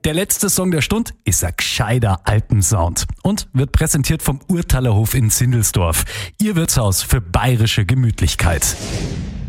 Der letzte Song der Stund ist ein gescheiter Alpensound und wird präsentiert vom Urtalerhof in Sindelsdorf. Ihr Wirtshaus für bayerische Gemütlichkeit.